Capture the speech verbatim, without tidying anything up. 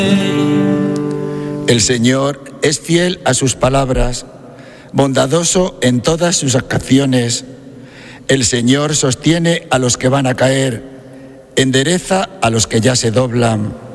El Señor es fiel a sus palabras, bondadoso en todas sus acciones. El Señor sostiene a los que van a caer, endereza a los que ya se doblan.